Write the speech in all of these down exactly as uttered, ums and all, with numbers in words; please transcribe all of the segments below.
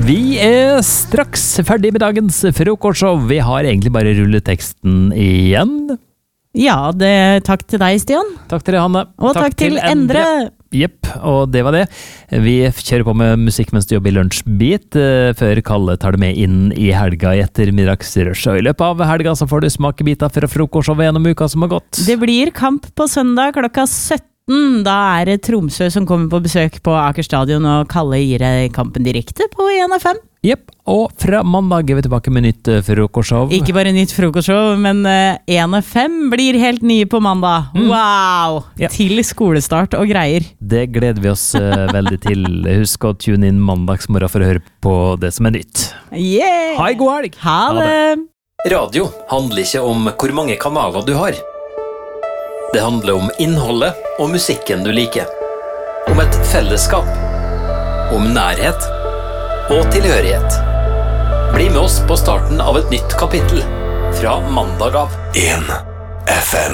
Vi er straks ferdig med dagens frokostshow. Vi har egentlig bare rulleteksten igjen. Ja, det, takk til deg, Stian. Takk til deg, Hanne. Og takk, takk til, til Endre. Jepp, og det var det. Vi kjører på med musikk mens du jobber i lunsjbit, før Kalle tar det med inn i helga i ettermiddagsrush. Og i løpet av helga så får du smakebiter fra frokostshowet gjennom uka som har gått. Det blir kamp på søndag klokka sytten. Da er det Tromsø som kommer på besøk på Aker Stadion, og Kalle gir kampen direkte på E N F M. Jepp, og fra mandag er vi tilbake med nytt frokostshow. Ikke bare nytt frokostshow, men E N F M blir helt nye på mandag. Mm. Wow! Ja. Til skolestart og greier. Det gleder vi oss veldig til. Husk å tune inn mandagsmorgen for å høre på det som er nytt. Yeah! Ha en god helg! Ha det! Radio handler ikke om hvor mange kanaler du har. Det handler om innholdet og musikken du liker. Om et fellesskap. Om nærhet. Og tilhørighet. Bli med oss på starten av et nytt kapittel. Fra mandag av. E N F M.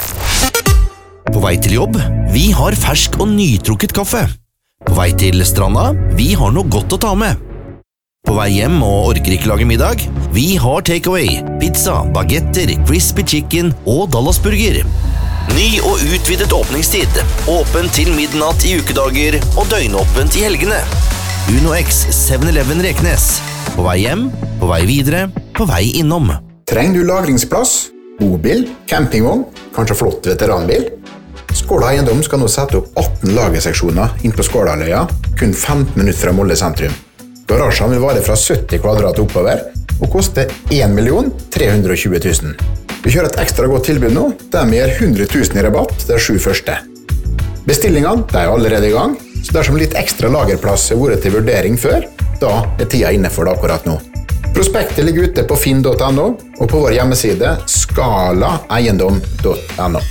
På vei til jobb, vi har fersk og nytrukket kaffe. På vei til stranda, vi har noe godt å ta med. På vei hjem og orker ikke lage middag, vi har takeaway, pizza, bagetter, crispy chicken og Dallasburger. Ny og utvidet åpningstid. Åpen til midnatt i ukedager og døgnåpent i helgene. Uno X seven eleven Reknes. På vei hjem, på vei videre, på vei innom. Trenger du lagringsplass? Bobil, campingvogn, kanskje flott veteranbil? Skåla Eiendom skal nå sette opp atten lagerseksjoner inn på Skålaløya, kun femten minutter fra Molde sentrum. Garasjen vil vare fra sytti kvadrat oppover og koste en million tre hundre og tjue tusen. Vi kjører et ekstra godt tilbud nå, der vi gir hundre tusen i rabatt til de sju første. Bestillingene de er allerede i gang, så dersom litt ekstra lagerplass har vært til vurdering før, da er tida inne for det akkurat nå. Prospektet ligger ute på finn punktum no og på vår hjemmeside skala eiendom punktum no.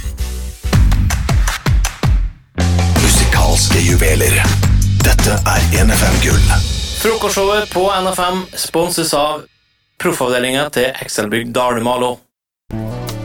Musikalske juveler. Dette er E N F M Gull. Frokostshowet på N F M sponses av Proffavdelingen til Excelbygg Dalmalo.